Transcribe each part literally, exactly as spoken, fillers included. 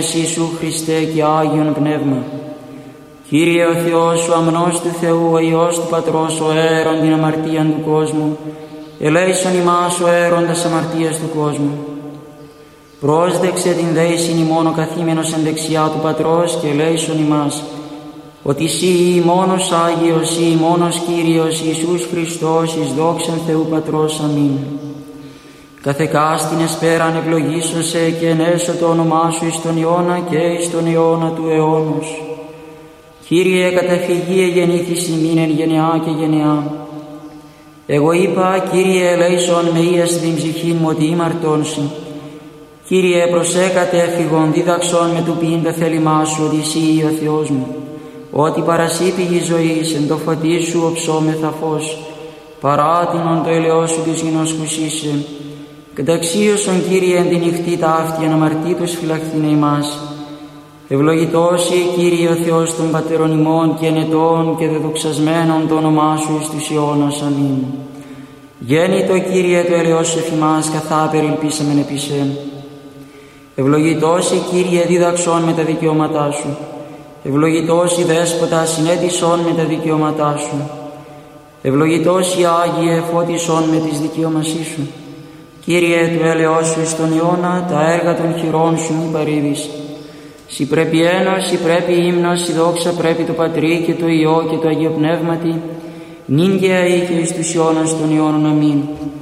Ιησού Χριστέ και Άγιον Πνεύμα. Κύριε ο Θεός, ο αμνός του Θεού, ο Υιός του Πατρός, ο αέρον την αμαρτίαν του κόσμου, ελέησον ημάς ο αέροντας αμαρτίας του κόσμου. Πρόσδεξε την δέησιν ημών ο καθήμενος εν δεξιά του Πατρός και ελέησον ημάς, ότι Συ μόνος Άγιος, Συ μόνος Κύριος, Ιησούς Χριστός, εις δόξαν Θεού Πατρός. Αμήν. Καθεκάστην εσπέραν ευλογήσον σε και ενέσω το όνομά Σου εις τον αιώνα και εις τον αιώνα του αιώνος. Κύριε, καταφυγή εγεννήθης ημίν εν γενεά και γενεά. Εγώ είπα, Κύριε, ελέησον με ίας την ψυχήν μου ότι ήμαρτον Συ. Κύριε, προσέκατε εφηγον δίδαξον με του ποιήντα θέλημά Σου ότι Συ ο Θεός μου. Ότι παρασύ πηγή ζωής, εν το φωτί Σου οψόμεθα φως, παράτηνον το ελαιό Σου της γινός χουσίσε. Καταξίωσον, Κύριε, εν τη νυχτή ταύτη αναμαρτήτως φυλαχθήνε ημάς. Ευλογητός Συ, Κύριε ο Θεός των πατέρων ημών και ενετών και δεδοξασμένων το όνομά Σου εις τους αιώνας. Αμήν. Γέννητο, Κύριε, το ελαιός Σου εφημάς, καθά περιελπίσαμεν επί Σε. Ευλογητός Συ, Κύριε, δίδαξον με τα δικαιώματά Σου. Ευλογητός Συ, Δέσποτα, συνέτησον με τα δικαιώματά Σου. Ευλογητός Συ, Άγιε, φώτισον με τις δικαιώμασή Σου. Κύριε, του έλεος Σου εις τον αιώνα, τα έργα των χειρών Σου μη παρήδεις. Συ πρέπει ένος, Συ πρέπει ύμνος, Συ δόξα πρέπει το Πατρί και το Υιό και το Αγίο Πνεύματι, νυν και αεί και εις τους αιώνας των αιώνων. Αμήν.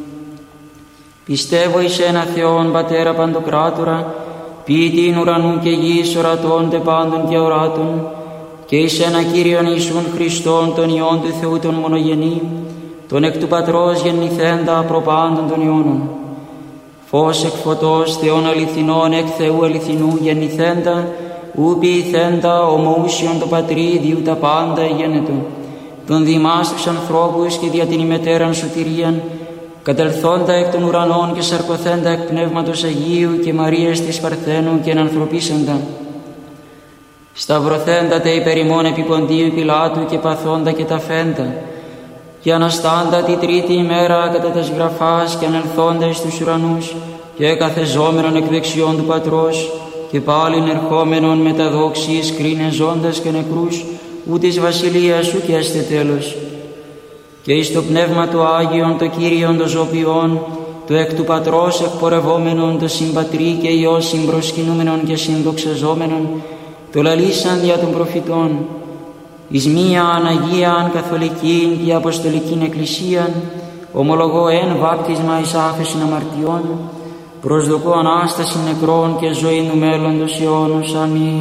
Πιστεύω εις ένα Θεόν, Πατέρα Παντοκράτορα, ποιητήν ουρανού και γης, ορατών τε πάντων και οράτων, και εις ένα Κύριον Ιησούν Χριστόν, τον Υιόν του Θεού τον μονογενή, τον εκ του Πατρός γεννηθέντα προπάντων των αιώνων. Φως εκ φωτός, Θεόν αληθινών, εκ Θεού αληθινού γεννηθέντα, ου ποιηθέντα, ομοούσιον το Πατρί, διού τα πάντα εγένετο. Τον διημάς τους ανθρώπους και δια την ημετέραν σωτηρίαν, κατελθόντα εκ των ουρανών και σαρκωθέντα εκ Πνεύματος Αγίου και Μαρίας της Παρθένου και ενανθρωπίσαντα. Σταυρωθέντα τε υπερ ημών επί Ποντίου Πιλάτου και παθόντα και ταφέντα, και αναστάντα τη τρίτη ημέρα κατά τας γραφάς και ανελθόντα εις τους ουρανούς και καθεζόμενον εκ δεξιών του Πατρός και πάλιν ερχόμενον με τα δόξης κρίνε ζώντας και νεκρούς, ου της βασιλείας Σου και έστε τέλος. Και εις το Πνεύμα του Άγιον το Κύριον το ζωπιόν, το εκ του Πατρός εκπορευόμενον, το συμπατρί και Υιός συμπροσκυνούμενον και συνδοξαζόμενον, το λαλήσαν δια των προφητών, εις μίαν Αγίαν Καθολικήν και Αποστολικήν Εκκλησίαν, ομολογώ εν βάπτισμα εις άφεσιν αμαρτιών, προσδοκώ Ανάσταση νεκρών και ζωή του μέλλοντος αιώνος.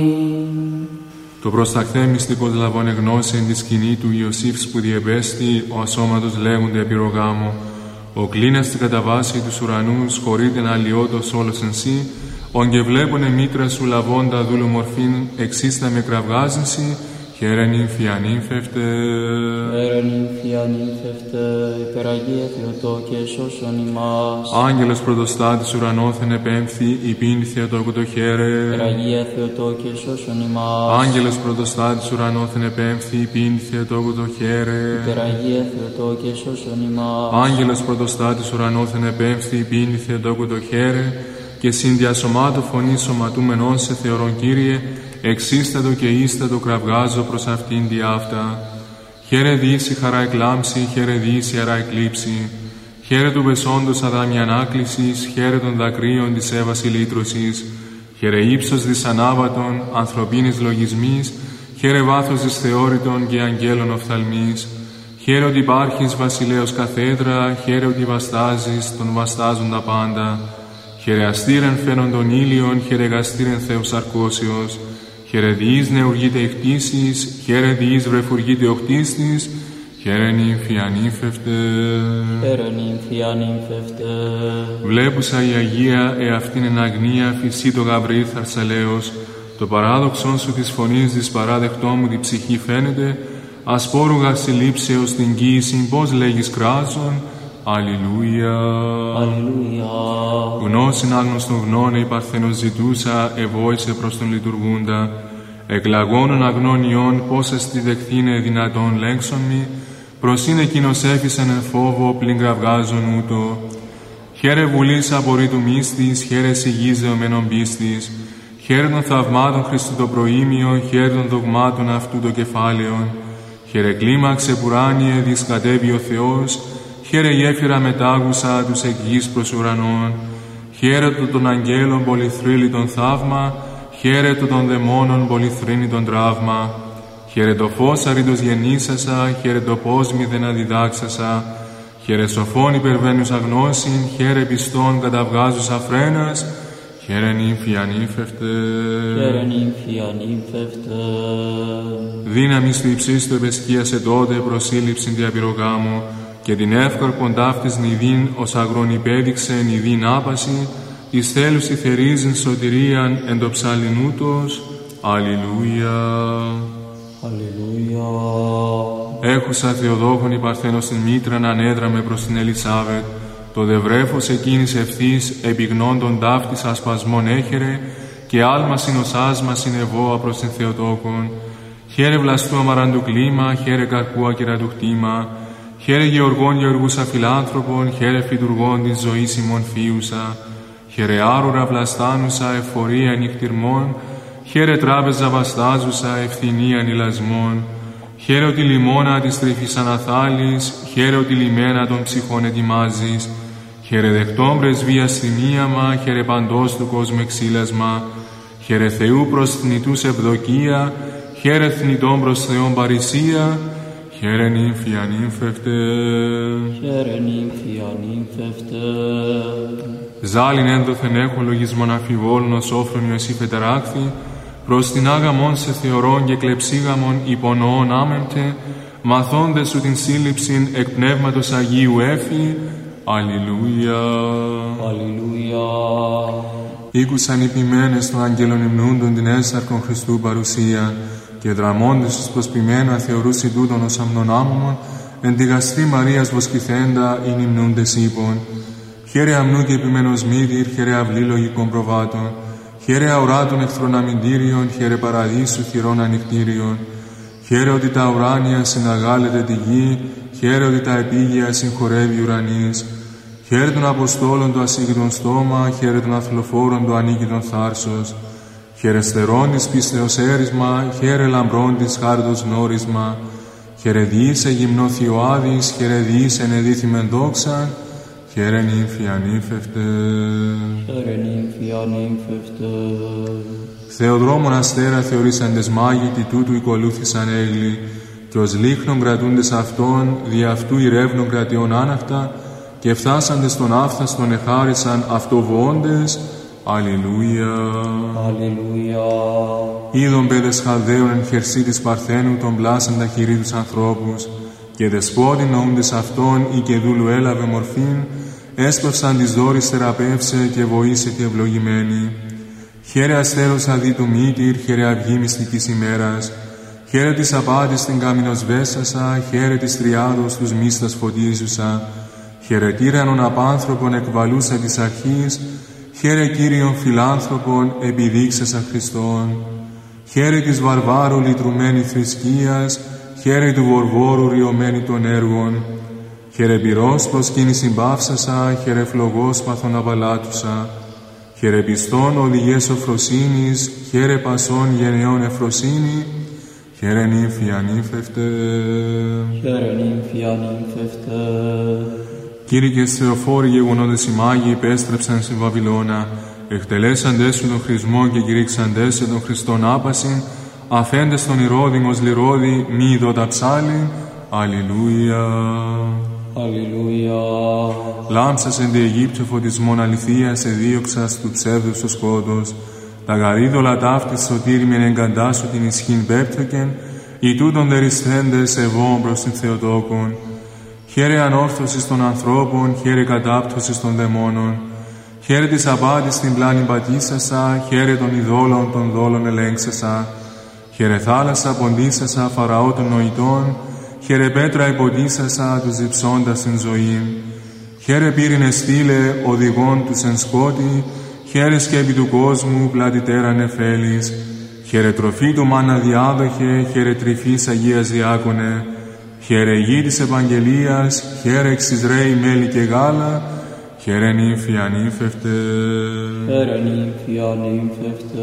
Αμήν. Το προσταχθέ μυστικός λαβών εγνώση εν τη σκηνή του Ιωσήφ που διεμπέστη, ο ασώματος λέγονται επιρογάμο. Ο κλίνας την κατά βάση τους ουρανούς, χωρείται να αλλοιώτος όλος εν Σύ, ον και βλέπουνε μήτρα Σου λαβώντα δούλου μορφήν, εξίστα με κραυγάζουν Σοι, χαίρεν νύμφη ανύμφευτε. Χαίρεν νύμφη ανύμφευτε, υπεραγία Θεοτόκε σώσον ημάς. Άγγελος πρωτοστάτης ουρανόθεν επέμφθη, υπήν Θεοτόκου το χαίρε. Υπεραγία Θεοτόκε σώσον ημάς. Άγγελος πρωτοστάτης ουρανόθεν επέμφθη, υπήν Θεοτόκου το χαίρε. Υπεραγία Θεοτόκε σώσον ημάς. Άγγελος πρωτοστάτης ουρανόθεν επέμφθη, υπήν Θεοτόκου το χαίρε. Και συνδιασωμάτου φωνή σωματούμενον σε θεωρών Κύριε, εξίστατο και ίστατο κραυγάζω προς αυτήν διάφτα. Χαίρε δύση χαρά εκλάμψη, χαίρε δύση αρά εκλείψη. Χαίρε του πεσόντος αδάμια ανάκλησης, χαίρε των δακρύων της έβαση λύτρωσης. Χαίρε ύψος δυσανάβατον, ανθρωπίνης λογισμής, χαίρε βάθος της θεώρητων και αγγέλων οφθαλμής. Χαίρε ότι υπάρχεις βασιλέως καθέδρα, χαίρε ότι βαστάζεις, τον βαστάζουν τα πάντα. Χαίρε αστήρεν φαίνον των ήλιων, χαίρε γαστήρεν Θεός αρκώσεως. Χαίρε διείς νεουργείται εκτίσεις, χαίρε διείς βρεφουργείται ο κτίστης, χαίρε νύμφη ανύμφευτε. Χαίρε νύμφη ανύμφευτε. Βλέπουσα η Αγία εαυτήν εν αγνία φυσί το Γαβρίλ θαρσαλέως, το παράδοξον Σου της φωνής της παράδεκτό μου τη ψυχή φαίνεται, ασπόρουγα συλλήψεως την κοίησιν πώς λέγεις κράζον. Αλληλούια. Αλληλούια. Γνώσιν άγνωστον γνώνε η Παρθένος ζητούσα, ευόησε προς τον λειτουργούντα. Εκλαγώνων αγνών ιών, πώς εστι δεχθήνε δυνατόν λέξον μη, προς είναι εκείνος έφυσαν εν φόβο, πλην κραυγάζον ούτω. Χαίρε βουλής απορρίτου μύστης, χαίρε σιγής δεωμένων πίστης, χαίρε των θαυμάτων Χριστού το προήμιο, χαίρε των δογμάτων αυτού το κεφάλαιον, χαίρε κλίμαξε πουράνιε, δισκατεύει ο Θεός, χαίρε γέφυρα μετάγουσα τους εκ γης προς ουρανών, χαίρε το των αγγέλων πολυθρύλιτον θαύμα, χαίρε το των δαιμόνων πολυθρύνητον τραύμα, χαίρε το φως αρρήτως γεννήσασα, χαίρε το πώς μηδεν αδιδάξασα, χαίρε σοφών υπερβαίνουσα γνώσιν, χαίρε πιστών καταβγάζουσα φρένας, χαίρε νύμφη ανύμφευτε. Χαίρε νύμφη ανύμφευτε. Δύναμις του υψίστου επεσκίασε τότε προσήλυψην διαπυρογάμου, και την εύκαρπον ταύτης νηδίν ως αγρόν υπέδειξε νηδίν άπαση, εις θέλουσι θερίζειν σωτηρίαν εν το ψαλινούτος. Αλληλούια. Αλληλούια. Έχουσα Θεοδόχον η Παρθένος την μήτραν ανέδραμε προς την Ελισάβετ, το δε βρέφος εκείνης ευθύς επιγνώντων ταύτης ασπασμών έχερε, και άλμα συνοσάσμα συνεβόα προς την Θεοτόκον. Χαίρε βλαστού αμαραντου κλίμα, χαίρε καρκού ακυρατού χτήμα, χαίρε γεωργών γεωργούσα φιλάνθρωπων, χαίρε φυτουργών της ζωής ημών φίουσα, χαίρε άρουρα βλαστάνουσα εφορία νυχτυρμών, χαίρε τράπεζα βαστάζουσα ευθυνία νηλασμών, χαίρε ότι λιμώνα της τρυφής αναθάλης, χαίρε ότι λιμένα των ψυχών ετοιμάζεις, χαίρε δεχτών πρεσβεία θυμίαμα, χαίρε παντός του κόσμου εξήλασμα, χαίρε Θεού προς θνητούς ευδοκία, χαίρε θνητών προς Θεόν παρησία, χαίρε νύμφη ανύμφευτε. Χαίρε νύμφη ανύμφευτε. Ζάλιν ένδοθεν έχω λογισμον αφιβόλων ως όφρονιο εσύ πετεράκθη, προς την άγαμον σε θεωρών και κλεψίγαμον υπονοών άμεμπτε, μαθώντες σου την σύλληψην εκ πνεύματος Αγίου έφη. Αλληλούια. Αλληλούια. Ήκουσαν οι ποιμένες των αγγέλων υμνούντων την έσαρκον Χριστού παρουσία, και δραμώντες τους προσποιημένα θεωρούσι τούτον ως αμνονάμωμον, εν τη γαστρή Μαρίας βοσκηθέντα ειν υμνούντες ύπων. Χαίρε αμνού και επιμένος μύτηρ, χαίρε αυλή λογικών προβάτων, χαίρε αοράτων εχθρών αμυντήριων, χαίρε παραδείσου χειρών ανοιχτήριων. Χαίρε ότι τα ουράνια συναγάλεται τη γη, χαίρε ότι τα επίγεια συγχωρεύει ουρανής. Χαίρε των Αποστόλων το ασύγκριτον στόμα, χαίρε των αθλοφόρων το ανίκητον θάρσος. Χαίρε στερών της πίστεως έρισμα, χαίρε λαμπρών της χάριτος γνώρισμα. Χαίρε διήσε γυμνό Θειοάδης, χαίρε διήσε ενεδίθημεν δόξα, χαίρε νύμφη ανύμφευτε. Χαίρε νύμφη ανύμφευτε. Θεοδρόμων αστέρα θεωρήσαντες μάγοι, τι τούτου οικολούθησαν έγλοι, και ως λίχνων κρατούντες αυτών, δι' αυτού ηρεύνων κρατιών άναχτα, και φτάσαντες τον άφθαστον εχάρισαν αυτοβοώντες. Αλληλούια. Αλληλούια. Είδον παιδες Χαλδαίων εν χερσί της Παρθένου των πλάσαντα χειρί τους ανθρώπους, και δεσπότην νοούντες αυτών ή και δούλου έλαβε μορφήν, έσπευσαν της δόρης θεραπεύσε και βοήσε τη ευλογημένη. Χαίρε αστέρος αδί του μύτηρ, χαίρε αυγή μυστικής ημέρας, χαίρε της απάτης την κάμινος βέσασα, χαίρε της τριάδος τους μίστας φωτίζουσα, χαίρε τύρανον απάνθρωπον εκβαλούσα της αρχής, χαίρε Κύριον φιλάνθρωπον επιδείξασα Χριστόν. Χαίρε της βαρβάρου λυτρουμένη θρησκείας, χαίρε του βορβόρου ριωμένη των έργων. Χαίρε πυρός προσκύνησιν παύσασα, χαίρε φλογός παθον απαλάτουσα. Χαίρε πιστών οδηγές σοφροσύνης, χαίρε πασών γενεών εφροσύνη, χαίρε νύμφη ανύμφευτε. Χαίρε νύμφη ανύμφευτε. Κήρυκες Θεοφόροι γεγονότες οι μάγοι υπέστρεψαν στη Βαβυλώνα, εκτελέσαντες σου τον χρησμό και κηρύξαντες σε τον Χριστόν άπασιν, αφέντες τον ηρώδημος λιρόδι μη ειδώτα ψάλιν. Αλληλούια. Αλληλούια. Λάμψας εν τη Αιγύπτιο φωτισμόν αληθείας εδίωξας του ψεύδους το σκότος, τα γαρίδωλα ταύτης σωτήριμεν εγκαντάσου την ισχύν πέπτωκεν, οι τούτον δερισθέντες ευών προς την Θεοτόκον. Χαίρε ανόρθωσης των ανθρώπων, χαίρε κατάπτωσης των δαιμόνων. Χαίρε της απάτης την πλάνη πατήσασα, χαίρε των ειδόλων των δόλων ελέγξασα. Χαίρε θάλασσα ποντίσασα, φαραώ των νοητών, χαίρε πέτρα υποτίσασα, τους διψώντας την ζωή. Χαίρε πύρινε στήλε, οδηγών τους εν σκότη, χαίρε σκέπη του κόσμου, πλατητέρα νεφέλης. Χαίρε τροφή του μάνα διάδοχε, χαίρε τρυφής Αγίας Διάκονε. Χαίρε γη της Ευαγγελίας, χαίρε εξ Ισραήλ μέλι και γάλα, χαίρε νύμφη ανύμφευτε, χαίρε νύμφη ανύμφευτε.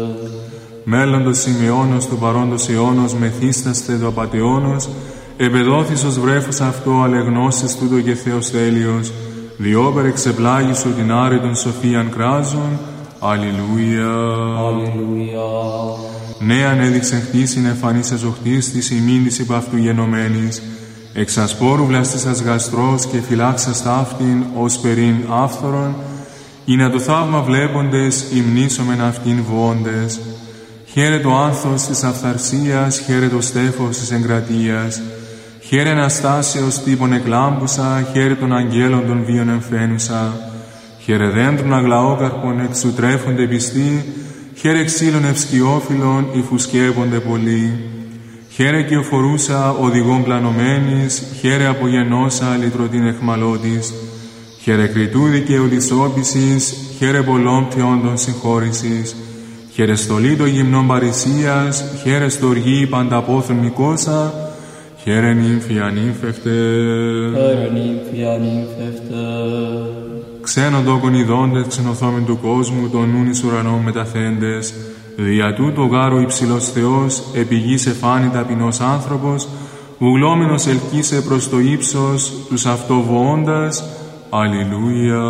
Μέλλοντος σημειώνος του παρόντος αιώνος, μεθύσταστε το απατεώνος, εμπεδόθης ως βρέφος αυτό, αλεγνώσεις τούτο και Θεός τέλειος, διόπερ εξεπλάγησο την άρετον σοφίαν κράζον. Αλληλούια. Αλληλούια. Νέαν έδειξε χτίσιν εμφανής εζοχτής της ημίν της υπ' αυτού γενομένης, εξ ασπόρου βλαστήσας γαστρός και φυλάξας ταύτην ως περίν άφθορον, ή να το θαύμα βλέποντες υμνήσομεν αυτήν βοώντες. Χαίρε το άνθος της αυθαρσίας, χαίρε το στέφος της εγκρατείας, χαίρε Αναστάσεως τύπων εκλάμπουσα, χαίρε των αγγέλων των βίων εμφαίνουσα, χαίρε δέντρων αγλαόκαρπων εξουτρέφονται πιστοί, χαίρε ξύλων ευσκιόφυλλων υφουσκεύονται πολλοί. Χαίρε κυοφορούσα οδηγών πλανωμένης, χαίρε απογενώσα λυτρωτήν εχμαλώτης, χαίρε κριτού δικαίου της όπισης, χαίρε πολλών θεόντων συγχώρησης, χαίρε στολή των γυμνών παρησίας, χαίρε στοργή πανταπόθων Μικόσα, χαίρε νύμφη ανύμφευτε, χαίρε νύμφη ανύμφευτε. Ξένον τόκον ειδώντες ξενοθόμεν του κόσμου, των νουν εις ουρανών μεταθέντες, δια τούτο γάρου υψηλός Θεός, επί γης εφάνη ταπεινός άνθρωπος, βουλόμενος ελκύσε προς το ύψος, τους αυτοβοώντας. Αλληλούια.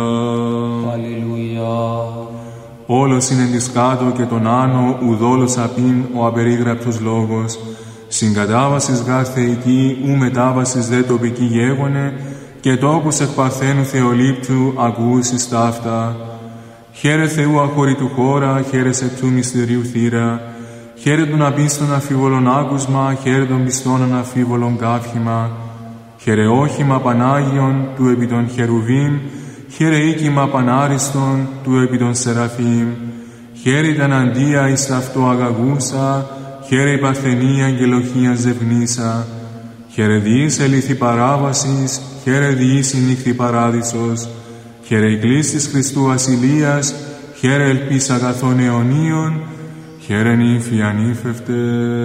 Αλληλούια. Όλος είναι της κάτω και τον άνω, ουδόλος απειν ο απερίγραπτος λόγος. Συγκατάβασης γάρ θεϊκή, ου μετάβασης δε τοπική γέγονε, και τόπους εκ παρθένου θεολήπτου ακούσεις ταύτα. Χαίρε Θεού αχωρητού χώρα, χαίρε σε του μυστηρίου θύρα, χαίρε των απίστων αφίβολων άκουσμα, χαίρε των πιστών αναφίβολων κάφημα, χαίρε όχημα Πανάγιον του επί των χερουβίμ, χαίρε οίκημα Πανάριστον του επί των Σεραφείμ, χαίρε τα αντία εις ταυτό αγαγούσα, χαίρε η παρθενή αγγελοχία ζευγνήσα, χαίρε διείς ελήθη παράβασης, χαίρε διείς η νύχθη παράδεισος, χαίρε η κλίστης Χριστού ασυλίας, χαίρε ελπίς αγαθών αιωνίων, χαίρε νύμφη ανύμφευτε,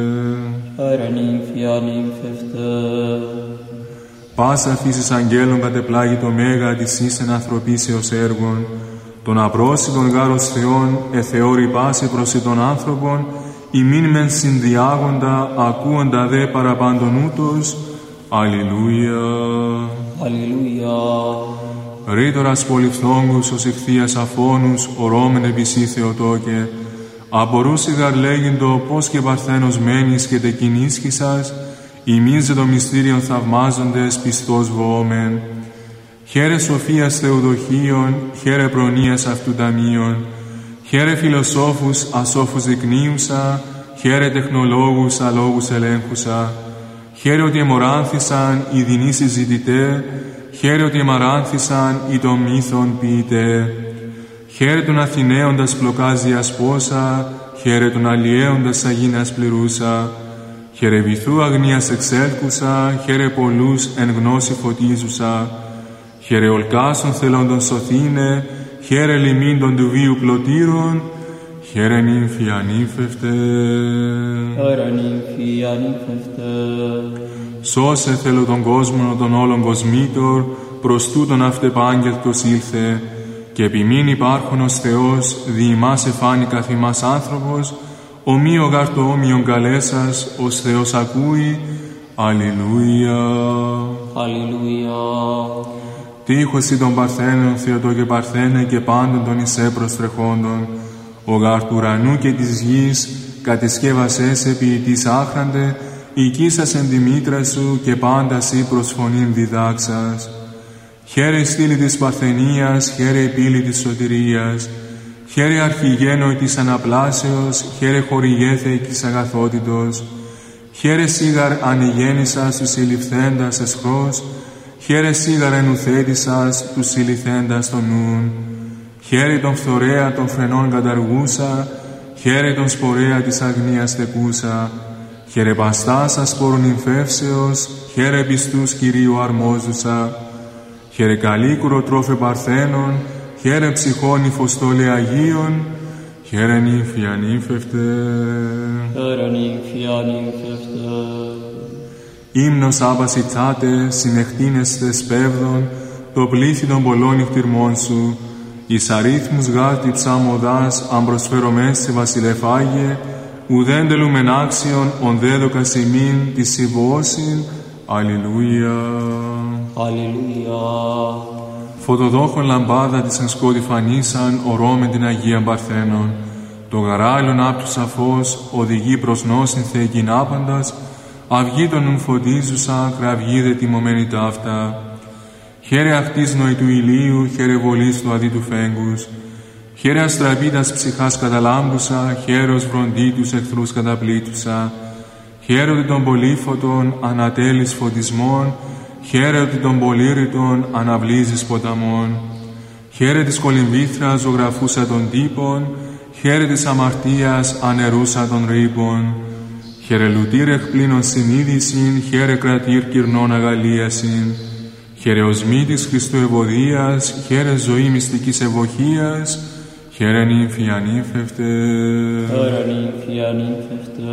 χαίρε νύμφη ανύμφευτε. Πάσα φύσης αγγέλων κατεπλάγει το μέγα της ήσεν ανθρωπίσεως έργων, τον απρόσιτον γάρος Θεών εθεώρη πάση προς των άνθρωπων, ημίν μεν συνδιάγοντα, ακούοντα δε παραπάντων ούτως. Αλληλούια. Αλληλούια. Ρήτορας πολυφθόγκους ως ηχθείας αφώνους, ορώμεν επισή Θεοτόκε, απορούσι γαρ λέγειν-το πώς και παρθένος μένεις και τεκειν ίσχυσας, ημίζε το μυστήριον θαυμάζοντες πιστός βοόμεν. Χαίρε σοφίας Θεοδοχίων, χαίρε προνοίας αυτού ταμείων, χαίρε φιλοσόφους ασόφους δεικνύουσα, χαίρε τεχνολόγους αλόγους ελέγχουσα, χαίρε ότι εμοράνθησαν οι δεινοί συζητητέ, χαίρε ότι εμαράνθησαν οι των μύθων ποιητέ. Χαίρε των Αθηναίοντας πλοκάζιας πόσα, χαίρε των αλλιέοντας αγίνας πληρούσα, χαίρε βυθού αγνίας εξέλκουσα, χαίρε πολλούς εν γνώση φωτίζουσα, χαίρε ολκάσων θελόντων σωθήνε, χαίρε λιμήν του βίου πλωτήρων, χαίρε νύμφη ανύμφευτε, χαίρε νύμφη ανύμφευτε. Σώσε θέλω τον κόσμο των όλων κοσμήτωρ, προς τούτον αυτεπάγγελτος ήλθε, και επιμήν υπάρχον ως Θεός, δι' ημάς εφάνει καθ' ημάς άνθρωπος, ομοίο γάρ το όμοιον καλέσας, ως Θεός ακούει. Αλληλούια. Αλληλούια. Τείχος ή των Παρθένων, Θεοτό και Παρθένε και πάντων των εισέ προστρεχόντων, ο γάρ του ουρανού και της γης, κατεσκεύασές επί της άχραντε, οικίσας εν τη μήτρα σου και πάντα σύ προς φωνήν διδάξας. Χαίρε η στήλη της Παρθενίας, χαίρε η πύλη της σωτηρίας, χαίρε αρχηγένοι της αναπλάσεως, χαίρε χορηγέθε της αγαθότητος, χαίρε σίγαρ ανηγέννησας τους συλληφθέντας εσχρός, χαίρε σίγαρ ενουθέτησας τους συλληφθέντας των νουν, χαίρε τον φθορέα των φρενών καταργούσα, χαίρε τον σπορέα της αγνίας τεκούσα, χαίρε παστάς ασπόρων νυμφεύσεως, χαίρε πιστούς Κυρίου αρμόζουσα, χαίρε καλίκουρο τρόφε Παρθένων, χαίρε ψυχών υφοστόλε Αγίων, χαίρε νύμφη ανύμφευτε, χαίρε νύμφη ανύμφευτε. Ύμνος άπαση τσάτε, συνεχτίνεστε σπέβδων, το πλήθη των πολλών νυχτηρμών σου, εις αρίθμους γάρτη ψάμοδάς, αν προσφέρομες σε βασιλεφάγε, ουδέν τελούμεν άξιον, ον δέδοκας ημίν, τη συμβώσιν. Αλληλούια. Αλληλούια. Φωτοδόχον λαμπάδα της εν σκότη φανίσαν, ορώμεν την Αγία Παρθένων. Το γαράλιον άπτου σαφώς, οδηγεί προς νόσιν θεεκήν άπαντας, αυγή των ουν φωτίζουσα, κραυγή δε τιμωμένη ταύτα. Χαίρε αυτής νοητού ηλίου, χαίρε βολής του αδίτου φέγγους. Χαίρε αστραπίτας ψυχάς καταλάμπουσα, χαίρος βροντί τους εχθρούς καταπλήτουσα. Χαίρε ότι των πολύφωτων ανατέλεις φωτισμών, χαίρε ότι των πολύρητων αναβλύζεις ποταμών. Χαίρε της κολυμβήθρας ζωγραφούσα των τύπων, χαίρε της αμαρτίας ανερούσα των ρήπων. Χαίρε λουτήρ εκπλήνων συνείδησιν, χαίρε κρατήρ κυρνών αγαλίασιν. Χαίρε οσμήτης Χριστού ευωδίας, χαίρε ζωή μυστικής ευωχίας, χαίρε νύμφη ανύμφευτε. Χαίρε νύμφη ανύμφευτε.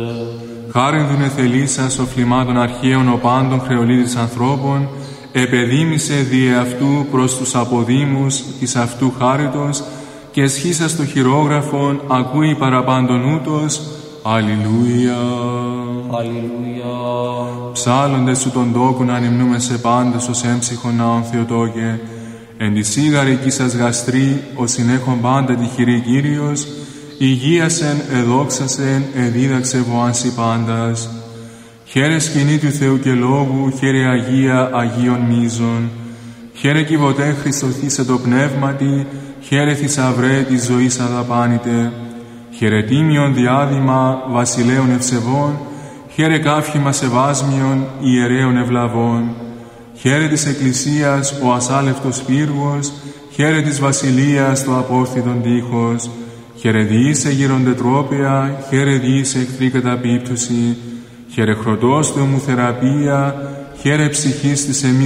Χάριν δουνε θελήσας ο φλιμάτων αρχαίων ο πάντων χρεολίδης ανθρώπων, επεδίμησε δι' αυτού προς τους αποδήμους της αυτού χάριτος και εσχίσας το χειρόγραφον ακούει παραπάντων ούτως. Αλληλούια. Αλληλούια. Ψάλλοντες σου τον τόκον ανυμνούμε σε πάντες ως έμψυχον ναόν Θεοτόκε, εν τη σίγαρη σας γαστρή, ως συνέχον πάντα τη χειρή Κύριος, υγείασεν, εδόξασεν, εδίδαξε βοάνσι πάντας. Χαίρε σκηνή του Θεού και Λόγου, χαίρε Αγία Αγίων Μίζων. Χαίρε κυβωτέ Χριστοθήσε το πνεύματι, χαίρε θησαυρέ της ζωής αδαπάνητε. Χαίρε τίμιον διάδημα βασιλέων ευσεβών, χαίρε κάφημα σεβάσμιον ιερέων ευλαβών. Χαίρε της Εκκλησίας ο ασάλευτος πύργος, χαίρε της βασιλείας το απόρθιτον τείχος. Χαίρε διήσε γεροντετρόπαια, χαίρε διήσε εχθρή καταπίπτωση. Χαίρε χρωτός του εμουθεραπεία, χαίρε ψυχής της εμείς